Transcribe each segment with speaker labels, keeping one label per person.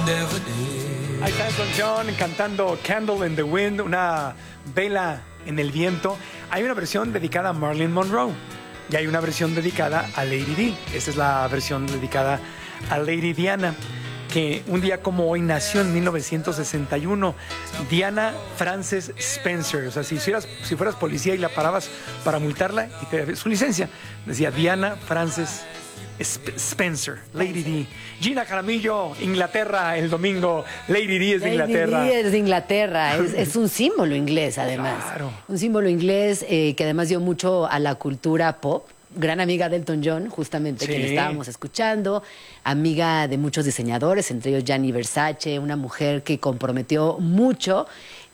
Speaker 1: Ahí está Elton John cantando Candle in the Wind, una vela en el viento. Hay una versión dedicada a Marilyn Monroe y hay una versión dedicada a Lady Di. Esta es la versión dedicada a Lady Diana, que un día como hoy nació en 1961, Diana Frances Spencer. O sea, si fueras policía y la parabas para multarla y te su licencia, decía Diana Frances Spencer, Lady Di. Gina Jaramillo, Inglaterra, el domingo. Lady Di es de Inglaterra.
Speaker 2: Lady Di es de Inglaterra. Es un símbolo inglés, además.
Speaker 1: Claro.
Speaker 2: Un símbolo inglés que además dio mucho a la cultura pop. Gran amiga de Elton John, justamente,
Speaker 1: Sí.
Speaker 2: que le estábamos escuchando. Amiga de muchos diseñadores, entre ellos Gianni Versace, una mujer que comprometió mucho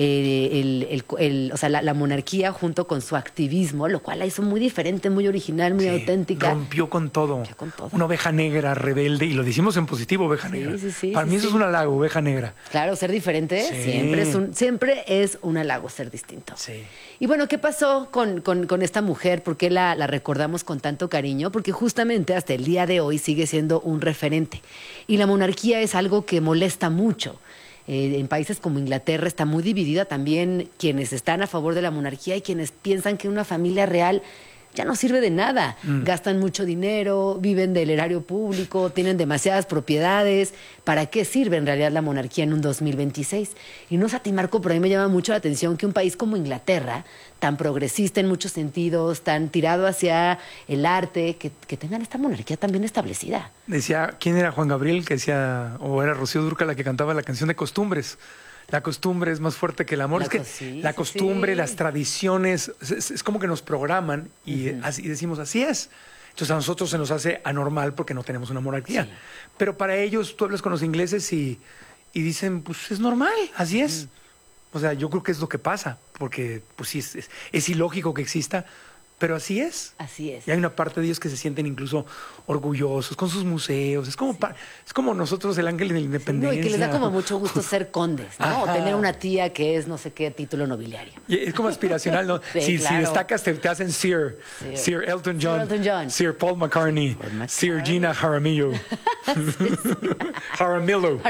Speaker 2: la monarquía junto con su activismo, lo cual la hizo muy diferente, muy original, muy auténtica.
Speaker 1: Rompió con todo.
Speaker 2: Rompió con todo.
Speaker 1: Una oveja negra rebelde, y lo decimos en positivo, oveja negra. Para mí eso es un halago, oveja negra.
Speaker 2: Claro, ser diferente
Speaker 1: Sí.
Speaker 2: siempre es un halago ser distinto.
Speaker 1: Sí.
Speaker 2: Y bueno, ¿qué pasó con esta mujer? ¿Por qué la recordamos con tanto cariño? Porque justamente hasta el día de hoy sigue siendo un referente. Y la monarquía es algo que molesta mucho. En países como Inglaterra está muy dividida también quienes están a favor de la monarquía y quienes piensan que una familia real ya no sirve de nada. Gastan mucho dinero, viven del erario público, tienen demasiadas propiedades. ¿Para qué sirve en realidad la monarquía en un 2026? Y no sé a ti, Marco, pero a mí me llama mucho la atención que un país como Inglaterra, tan progresista en muchos sentidos, tan tirado hacia el arte, que tengan esta monarquía tan bien establecida.
Speaker 1: Decía, ¿quién era Juan Gabriel? Que decía, o era Rocío Dúrcal la que cantaba la canción de Costumbres. La costumbre es más fuerte que el amor. Es que la costumbre, las tradiciones, es como que nos programan y así decimos, así es. Entonces a nosotros se nos hace anormal porque no tenemos una monarquía. Sí. Pero para ellos, tú hablas con los ingleses y dicen, pues es normal, así es. O sea, yo creo que es lo que pasa, porque pues sí, es ilógico que exista, pero así es.
Speaker 2: Así es.
Speaker 1: Y hay una parte de ellos que se sienten incluso orgullosos con sus museos. Es como nosotros, el ángel de la independencia.
Speaker 2: Sí, no, y que les da como mucho gusto ser condes, ¿no? O tener una tía que es no sé qué título nobiliario.
Speaker 1: Y es como aspiracional, ¿no?
Speaker 2: Sí,
Speaker 1: si destacas, te hacen Sir. Sir Elton John. Sir Paul McCartney. Sir Gina Jaramillo. Jaramillo.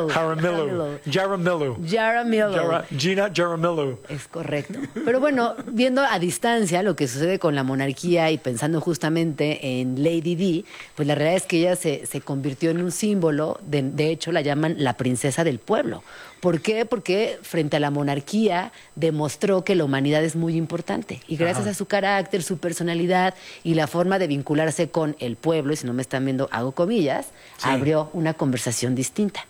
Speaker 1: Gina Jaramillo.
Speaker 2: Es correcto. Pero bueno, viendo a distancia lo que sucede con la monarquía y pensando justamente en Lady Di, pues la realidad es que ella se convirtió en un símbolo, de hecho la llaman la princesa del pueblo. ¿Por qué? Porque frente a la monarquía demostró que la humanidad es muy importante y gracias a su carácter, su personalidad y la forma de vincularse con el pueblo, y si no me están viendo hago comillas, abrió una conversación distinta.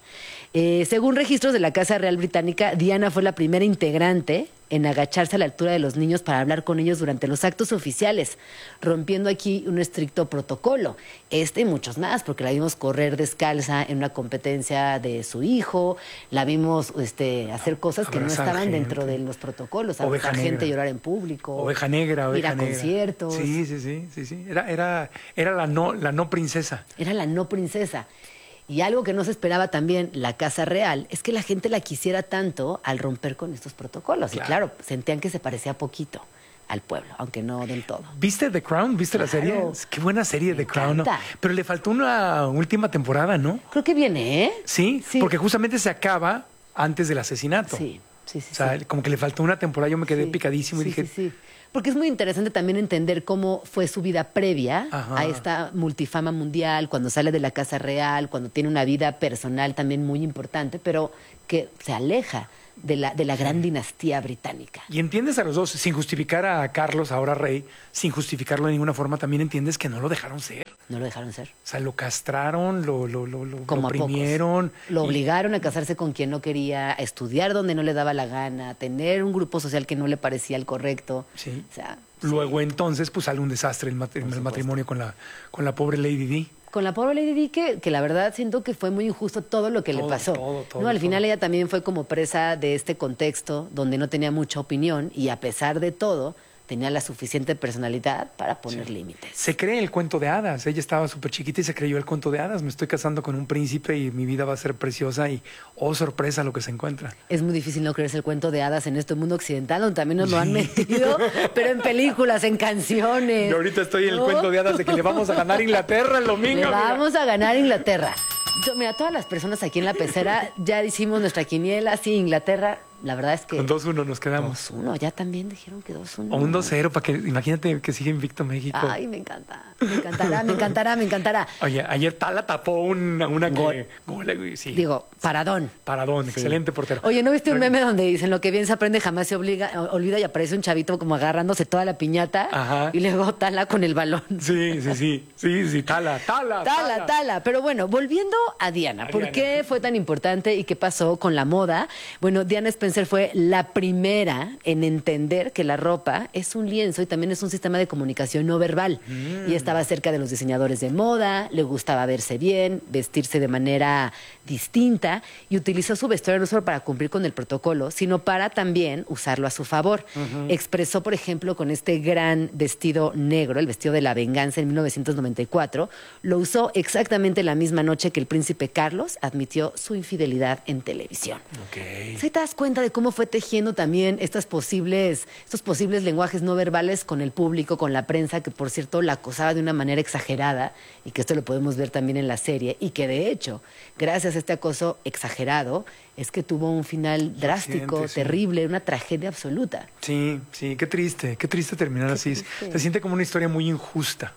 Speaker 2: Según registros de la Casa Real Británica, Diana fue la primera integrante en agacharse a la altura de los niños para hablar con ellos durante los actos oficiales, rompiendo aquí un estricto protocolo. Y muchos más, porque la vimos correr descalza en una competencia de su hijo, la vimos hacer cosas que no estaban dentro de los protocolos, abrazar gente, llorar en público,
Speaker 1: oveja negra,
Speaker 2: ir a conciertos.
Speaker 1: Sí. Era la no princesa.
Speaker 2: Era la no princesa. Y algo que no se esperaba también la Casa Real es que la gente la quisiera tanto al romper con estos protocolos. Claro. Y claro, sentían que se parecía poquito al pueblo, aunque no del todo.
Speaker 1: ¿Viste The Crown? ¿Viste la serie? Qué buena serie The Crown, ¿no? Pero le faltó una última temporada, ¿no?
Speaker 2: Creo que viene, ¿eh?
Speaker 1: Sí, porque justamente se acaba antes del asesinato.
Speaker 2: Sí.
Speaker 1: O sea, como que le faltó una temporada, yo me quedé picadísimo y dije...
Speaker 2: Sí. Porque es muy interesante también entender cómo fue su vida previa a esta multifama mundial, cuando sale de la Casa Real, cuando tiene una vida personal también muy importante, pero que se aleja de la gran dinastía británica.
Speaker 1: Y entiendes a los dos, sin justificar a Carlos, ahora rey, sin justificarlo de ninguna forma, también entiendes que no lo dejaron ser.
Speaker 2: No lo dejaron ser.
Speaker 1: O sea, lo castraron, lo oprimieron.
Speaker 2: Lo obligaron a casarse con quien no quería, a estudiar donde no le daba la gana, a tener un grupo social que no le parecía el correcto.
Speaker 1: Sí.
Speaker 2: O sea,
Speaker 1: luego entonces pues sale un desastre el matrimonio con la pobre Lady Di.
Speaker 2: Con la pobre Lady Di, que la verdad siento que fue muy injusto todo lo que le pasó.
Speaker 1: Todo,
Speaker 2: al final ella también fue como presa de este contexto donde no tenía mucha opinión y a pesar de todo tenía la suficiente personalidad para poner límites.
Speaker 1: Se cree el cuento de hadas. Ella estaba súper chiquita y se creyó el cuento de hadas. Me estoy casando con un príncipe y mi vida va a ser preciosa y, oh, sorpresa lo que se encuentra.
Speaker 2: Es muy difícil no creerse el cuento de hadas en este mundo occidental, donde también nos lo han metido, pero en películas, en canciones.
Speaker 1: Yo ahorita estoy en el cuento de hadas de que le vamos a ganar a Inglaterra el domingo.
Speaker 2: Le vamos a ganar a Inglaterra. Mira, todas las personas aquí en la pecera ya hicimos nuestra quiniela. Sí, Inglaterra, la verdad es que...
Speaker 1: Con 2-1 nos quedamos.
Speaker 2: 2-1, ya también dijeron que 2-1.
Speaker 1: O un 2-0, para que imagínate que siga invicto México.
Speaker 2: Ay, me encanta. Me encantará, me encantará, me encantará.
Speaker 1: Oye, ayer Tala tapó una
Speaker 2: Gol.
Speaker 1: que... Sí.
Speaker 2: Digo, paradón.
Speaker 1: Paradón,
Speaker 2: Sí.
Speaker 1: Excelente portero.
Speaker 2: Oye, ¿no viste un meme donde dicen lo que bien se aprende jamás se olvida y aparece un chavito como agarrándose toda la piñata?
Speaker 1: Ajá.
Speaker 2: Y luego Tala con el balón?
Speaker 1: Sí, Tala.
Speaker 2: Tala. Pero bueno, volviendo a Diana, ¿por qué fue tan importante y qué pasó con la moda? Bueno, Diana Spencer fue la primera en entender que la ropa es un lienzo y también es un sistema de comunicación no verbal. Y estaba cerca de los diseñadores de moda, le gustaba verse bien, vestirse de manera distinta y utilizó su vestuario no solo para cumplir con el protocolo, sino para también usarlo a su favor. Expresó, por ejemplo, con este gran vestido negro, el vestido de la venganza en 1994, lo usó exactamente la misma noche que el príncipe Carlos admitió su infidelidad en televisión.
Speaker 1: Ok.
Speaker 2: ¿Se te das cuenta de cómo fue tejiendo también estos posibles lenguajes no verbales con el público, con la prensa, que por cierto la acosaba de una manera exagerada y que esto lo podemos ver también en la serie y que de hecho, gracias a este acoso exagerado, es que tuvo un final drástico, terrible, una tragedia absoluta.
Speaker 1: Sí, qué triste terminar así. Se siente como una historia muy injusta.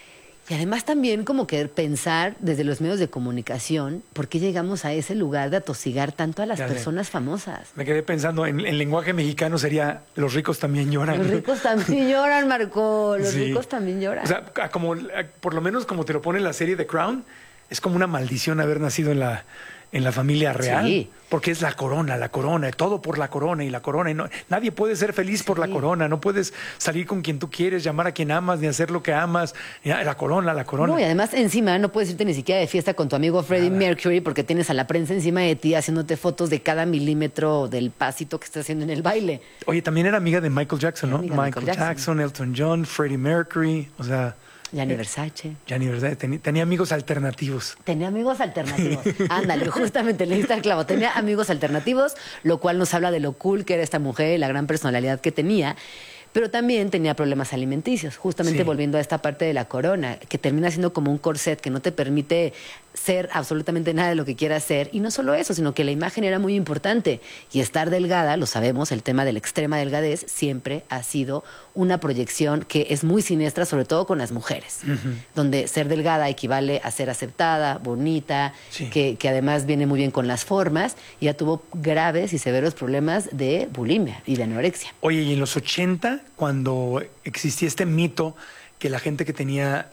Speaker 2: Y además también como que pensar desde los medios de comunicación, ¿por qué llegamos a ese lugar de atosigar tanto a las personas famosas?
Speaker 1: Me quedé pensando, en lenguaje mexicano sería, los ricos también lloran.
Speaker 2: Los ricos también lloran, Marco, los ricos también lloran.
Speaker 1: O sea, por lo menos como te lo pone la serie The Crown, es como una maldición haber nacido en la familia real.
Speaker 2: Sí.
Speaker 1: Porque es la corona, todo por la corona. Y no, nadie puede ser feliz por la corona. No puedes salir con quien tú quieres, llamar a quien amas, ni hacer lo que amas. La corona.
Speaker 2: No, y además encima no puedes irte ni siquiera de fiesta con tu amigo Freddie Mercury porque tienes a la prensa encima de ti haciéndote fotos de cada milímetro del pasito que estás haciendo en el baile.
Speaker 1: Oye, también era amiga de Michael Jackson, ¿no?
Speaker 2: Michael Jackson,
Speaker 1: Elton John, Freddie Mercury, o sea...
Speaker 2: Gianni Versace.
Speaker 1: Tenía amigos alternativos.
Speaker 2: Tenía amigos alternativos. Ándale, justamente le diste al clavo. Tenía amigos alternativos, lo cual nos habla de lo cool que era esta mujer y la gran personalidad que tenía. Pero también tenía problemas alimenticios, justamente volviendo a esta parte de la corona, que termina siendo como un corset que no te permite ser absolutamente nada de lo que quieras ser. Y no solo eso, sino que la imagen era muy importante. Y estar delgada, lo sabemos, el tema de la extrema delgadez siempre ha sido una proyección que es muy siniestra, sobre todo con las mujeres, donde ser delgada equivale a ser aceptada, bonita, que además viene muy bien con las formas, y ya tuvo graves y severos problemas de bulimia y de anorexia.
Speaker 1: Oye, y en los 80, cuando existía este mito que la gente que tenía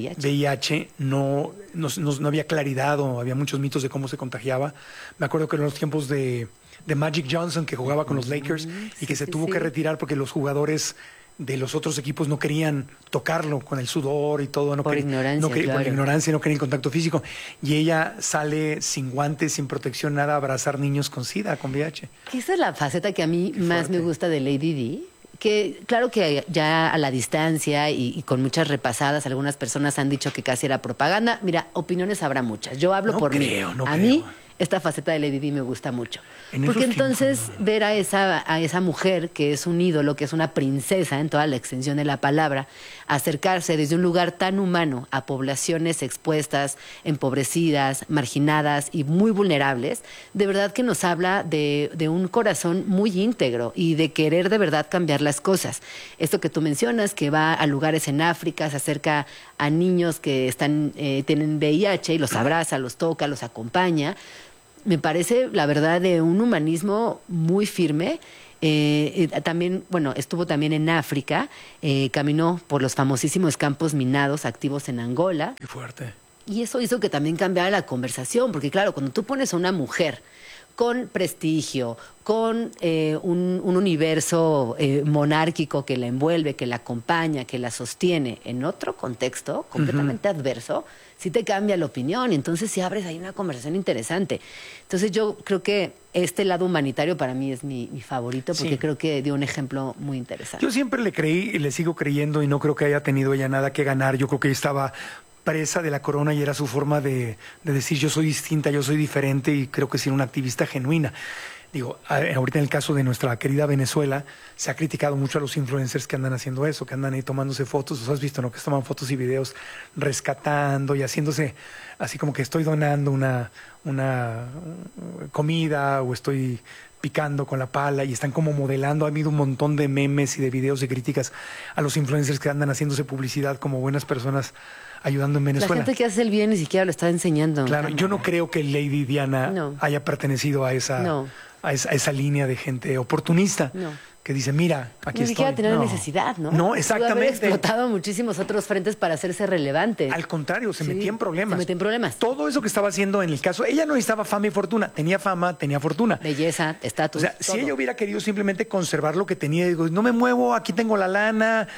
Speaker 1: VIH no había claridad o había muchos mitos de cómo se contagiaba. Me acuerdo que en los tiempos de Magic Johnson, que jugaba con los Lakers y que se tuvo que retirar porque los jugadores de los otros equipos no querían tocarlo con el sudor y todo.
Speaker 2: Por ignorancia,
Speaker 1: por ignorancia, no querían contacto físico. Y ella sale sin guantes, sin protección, nada, a abrazar niños con SIDA, con VIH.
Speaker 2: Esa es la faceta que a mí más me gusta de Lady Di. Que claro que ya a la distancia y con muchas repasadas, algunas personas han dicho que casi era propaganda. Mira, opiniones habrá muchas. Yo hablo por mí. A mí esta faceta de Lady Di me gusta mucho. Porque entonces ver a esa mujer que es un ídolo, que es una princesa en toda la extensión de la palabra, acercarse desde un lugar tan humano a poblaciones expuestas, empobrecidas, marginadas y muy vulnerables, de verdad que nos habla de un corazón muy íntegro y de querer de verdad cambiar las cosas. Esto que tú mencionas, que va a lugares en África, se acerca a niños que tienen VIH y los abraza, los toca, los acompaña, me parece, la verdad, de un humanismo muy firme. También, estuvo también en África, caminó por los famosísimos campos minados activos en Angola.
Speaker 1: Qué fuerte.
Speaker 2: Y eso hizo que también cambiara la conversación, porque claro, cuando tú pones a una mujer con prestigio, con un universo monárquico que la envuelve, que la acompaña, que la sostiene en otro contexto completamente adverso, sí te cambia la opinión. Y entonces sí abres ahí una conversación interesante. Entonces yo creo que este lado humanitario para mí es mi favorito porque creo que dio un ejemplo muy interesante.
Speaker 1: Yo siempre le creí y le sigo creyendo y no creo que haya tenido ella nada que ganar. Yo creo que ella estaba presa de la corona y era su forma de decir yo soy distinta, yo soy diferente y creo que sí era una activista genuina. Digo, ahorita en el caso de nuestra querida Venezuela, se ha criticado mucho a los influencers que andan haciendo eso, que andan ahí tomándose fotos. ¿Os has visto, no? Que toman fotos y videos rescatando y haciéndose así como que estoy donando una comida o estoy picando con la pala y están como modelando. Ha habido un montón de memes y de videos y críticas a los influencers que andan haciéndose publicidad como buenas personas ayudando en Venezuela.
Speaker 2: La gente que hace el bien ni siquiera lo está enseñando.
Speaker 1: Claro, yo no creo que Lady Diana haya pertenecido a esa línea de gente oportunista que dice, mira, aquí
Speaker 2: ni siquiera tener necesidad, ¿no?
Speaker 1: No, exactamente.
Speaker 2: Pudo haber explotado muchísimos otros frentes para hacerse relevante.
Speaker 1: Al contrario, se metía en problemas.
Speaker 2: Se metía en problemas.
Speaker 1: Todo eso que estaba haciendo en el caso, ella no necesitaba fama y fortuna, tenía fama, tenía fortuna.
Speaker 2: Belleza, estatus.
Speaker 1: O sea, si ella hubiera querido simplemente conservar lo que tenía, digo, no me muevo, aquí tengo la lana,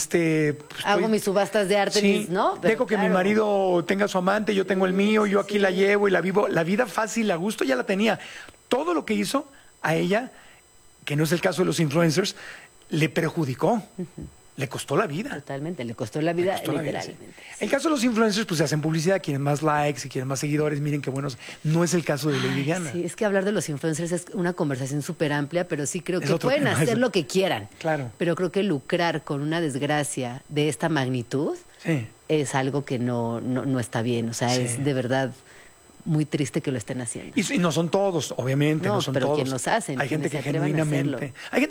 Speaker 2: hago mis subastas de arte, ¿no?
Speaker 1: Pero dejo que mi marido tenga su amante, yo tengo el mío, yo aquí la llevo y la vivo. La vida fácil, a gusto, ya la tenía. Todo lo que hizo a ella, que no es el caso de los influencers, le perjudicó. Le costó la vida.
Speaker 2: Totalmente, le costó la vida literalmente.
Speaker 1: El caso de los influencers, pues se hacen publicidad, quieren más likes y quieren más seguidores, miren qué buenos. No es el caso de Lady Diana.
Speaker 2: Sí, es que hablar de los influencers es una conversación súper amplia, pero sí creo que pueden hacer lo que quieran.
Speaker 1: Claro.
Speaker 2: Pero creo que lucrar con una desgracia de esta magnitud es algo que no está bien. O sea, es de verdad muy triste que lo estén haciendo.
Speaker 1: Y no son todos, obviamente, no son
Speaker 2: pero
Speaker 1: todos.
Speaker 2: ¿quién los hacen?
Speaker 1: Hay gente que genuinamente,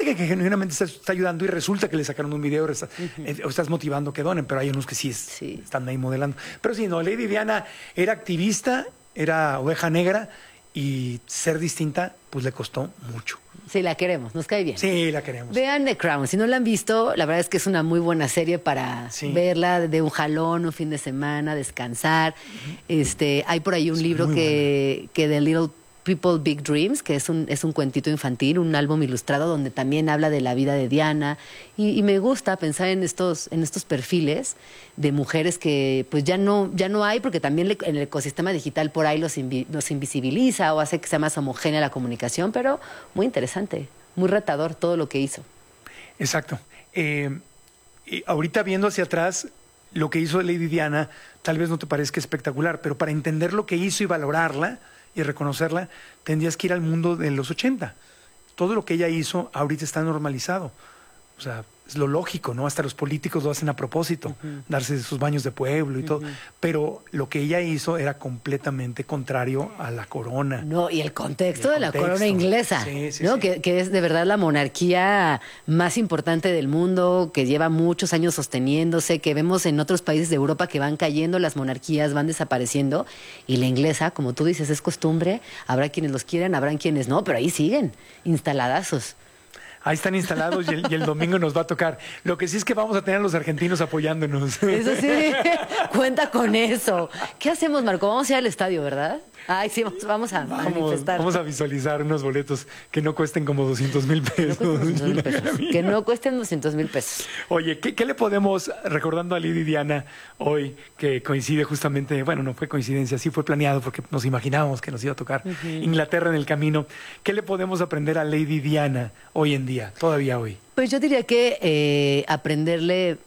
Speaker 1: está ayudando y resulta que le sacaron un video o estás motivando que donen, pero hay unos que sí están ahí modelando. Pero sí, no, Lady Diana era activista, era oveja negra y ser distinta, pues le costó mucho.
Speaker 2: Sí, la queremos, nos cae bien.
Speaker 1: Sí, la queremos.
Speaker 2: Vean The Crown, si no la han visto, la verdad es que es una muy buena serie para verla de un jalón, un fin de semana, descansar. Hay por ahí un libro que The Little People Big Dreams, que es un cuentito infantil, un álbum ilustrado donde también habla de la vida de Diana y me gusta pensar en estos perfiles de mujeres que pues ya no hay porque también en el ecosistema digital por ahí los invisibiliza o hace que sea más homogénea la comunicación, pero muy interesante, muy retador todo lo que hizo.
Speaker 1: Exacto. Ahorita viendo hacia atrás, lo que hizo Lady Diana tal vez no te parezca espectacular, pero para entender lo que hizo y valorarla y reconocerla, tendrías que ir al mundo de los 80. Todo lo que ella hizo ahorita está normalizado. O sea, es lo lógico, ¿no? Hasta los políticos lo hacen a propósito, darse sus baños de pueblo y todo. Pero lo que ella hizo era completamente contrario a la corona.
Speaker 2: No, y el contexto de la corona inglesa, ¿no? Que es de verdad la monarquía más importante del mundo, que lleva muchos años sosteniéndose, que vemos en otros países de Europa que van cayendo las monarquías, van desapareciendo. Y la inglesa, como tú dices, es costumbre. Habrá quienes los quieran, habrán quienes no, pero ahí siguen, instaladazos.
Speaker 1: Ahí están instalados y el domingo nos va a tocar. Lo que sí es que vamos a tener a los argentinos apoyándonos.
Speaker 2: Eso sí, cuenta con eso. ¿Qué hacemos, Marco? Vamos a ir al estadio, ¿verdad? Ay, sí, vamos a manifestar.
Speaker 1: Vamos a visualizar unos boletos que no cuesten como 200,000 pesos.
Speaker 2: Que no cuesten 200,000 pesos.
Speaker 1: Oye, ¿qué le podemos, recordando a Lady Diana hoy, que coincide justamente, bueno, no fue coincidencia, sí fue planeado porque nos imaginábamos que nos iba a tocar Inglaterra en el camino. ¿Qué le podemos aprender a Lady Diana hoy en día, todavía hoy?
Speaker 2: Pues yo diría que aprenderle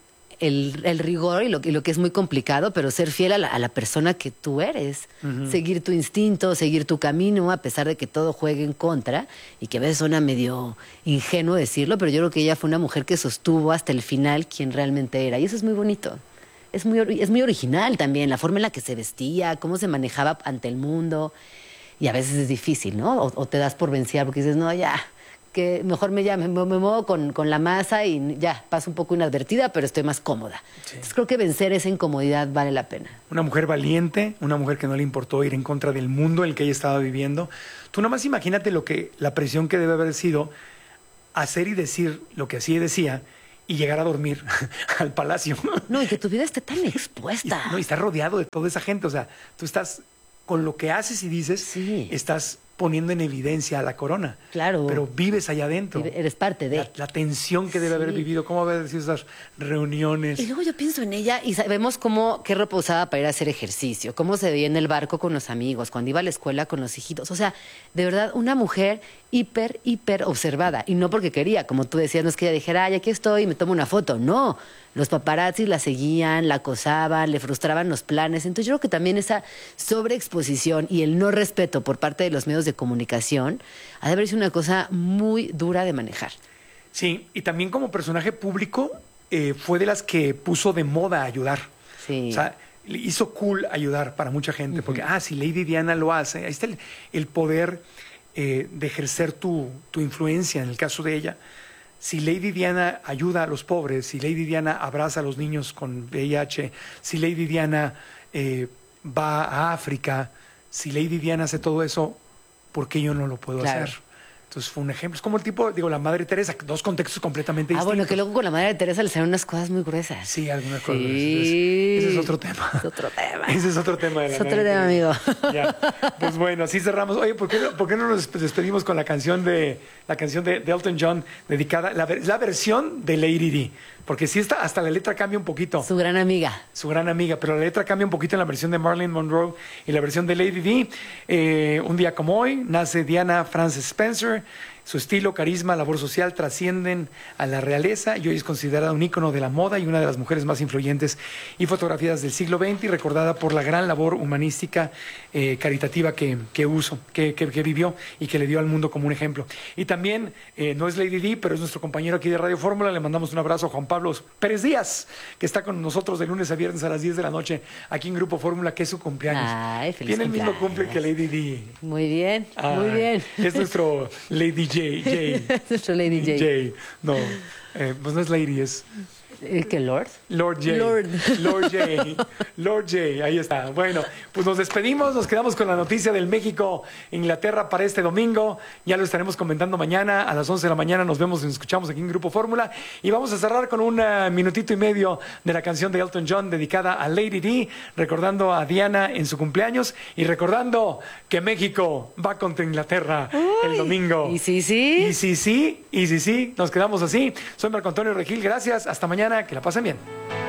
Speaker 2: el rigor y lo que es muy complicado, pero ser fiel a la persona que tú eres. Seguir tu instinto, seguir tu camino, a pesar de que todo juegue en contra, y que a veces suena medio ingenuo decirlo, pero yo creo que ella fue una mujer que sostuvo hasta el final quien realmente era, y eso es muy bonito. Es muy original también, la forma en la que se vestía, cómo se manejaba ante el mundo, y a veces es difícil, ¿no? O te das por vencida porque dices, no, ya, que mejor me muevo con la masa y ya, paso un poco inadvertida, pero estoy más cómoda. Sí. Entonces creo que vencer esa incomodidad vale la pena.
Speaker 1: Una mujer valiente, una mujer que no le importó ir en contra del mundo en el que ella estaba viviendo. Tú nomás imagínate la presión que debe haber sido hacer y decir lo que hacía y decía y llegar a dormir al palacio.
Speaker 2: No, y que tu vida esté tan expuesta.
Speaker 1: Y estás rodeado de toda esa gente. O sea, tú estás, con lo que haces y dices, estás poniendo en evidencia a la corona.
Speaker 2: Claro.
Speaker 1: Pero vives allá adentro.
Speaker 2: Eres parte de.
Speaker 1: La tensión que debe haber vivido, cómo haber sido esas reuniones.
Speaker 2: Y luego yo pienso en ella y sabemos cómo, qué reposada para ir a hacer ejercicio, cómo se veía en el barco con los amigos, cuando iba a la escuela con los hijitos. O sea, de verdad, una mujer hiper observada. Y no porque quería, como tú decías, no es que ella dijera, ay, aquí estoy y me tomo una foto. No, los paparazzis la seguían, la acosaban, le frustraban los planes. Entonces yo creo que también esa sobreexposición y el no respeto por parte de los medios de comunicación ha de haber sido una cosa muy dura de manejar.
Speaker 1: Sí, y también como personaje público fue de las que puso de moda ayudar.
Speaker 2: Sí.
Speaker 1: O sea, le hizo cool ayudar para mucha gente, porque, si Lady Diana lo hace, ahí está el poder de ejercer tu influencia en el caso de ella. Si Lady Diana ayuda a los pobres, si Lady Diana abraza a los niños con VIH, si Lady Diana va a África, si Lady Diana hace todo eso, ¿por qué yo no lo puedo hacer? Entonces fue un ejemplo. Es como el tipo, digo, la Madre Teresa, dos contextos completamente distintos.
Speaker 2: Bueno, que luego con la Madre Teresa le salieron unas cosas muy gruesas.
Speaker 1: Sí, algunas cosas gruesas. Ese es otro tema.
Speaker 2: Es otro tema.
Speaker 1: Ese es otro tema.
Speaker 2: Es otro tema, amigo.
Speaker 1: Ya. Pues bueno, así cerramos. Oye, ¿por qué no nos despedimos con la canción de Elton John dedicada, la versión de Lady Di? Porque sí está, hasta la letra cambia un poquito.
Speaker 2: Su gran amiga.
Speaker 1: Su gran amiga, pero la letra cambia un poquito en la versión de Marilyn Monroe y la versión de Lady Di. Un día como hoy nace Diana Frances Spencer. Su estilo, carisma, labor social trascienden a la realeza y hoy es considerada un ícono de la moda y una de las mujeres más influyentes y fotografiadas del siglo XX y recordada por la gran labor humanística caritativa que vivió y que le dio al mundo como un ejemplo. Y también, no es Lady Di, pero es nuestro compañero aquí de Radio Fórmula. Le mandamos un abrazo a Juan Pablo Pérez Díaz, que está con nosotros de lunes a viernes a las 10 de la noche aquí en Grupo Fórmula, que es su cumpleaños.
Speaker 2: Ay, feliz
Speaker 1: Tiene
Speaker 2: cumpleaños.
Speaker 1: El mismo cumple que Lady Di.
Speaker 2: Muy bien, muy bien.
Speaker 1: Es nuestro Lady J.
Speaker 2: Nuestro Lady J.
Speaker 1: J. No, pues no es Lady, es...
Speaker 2: ¿Qué, Lord?
Speaker 1: Lord J. Lord J. Lord J. Ahí está. Bueno, pues nos despedimos, nos quedamos con la noticia del México-Inglaterra para este domingo. Ya lo estaremos comentando mañana a las 11 de la mañana. Nos vemos y nos escuchamos aquí en Grupo Fórmula. Y vamos a cerrar con un minutito y medio de la canción de Elton John dedicada a Lady Di, recordando a Diana en su cumpleaños y recordando que México va contra Inglaterra el domingo.
Speaker 2: Y sí.
Speaker 1: Nos quedamos así. Soy Marco Antonio Regil. Gracias. Hasta mañana. Que la pasen bien.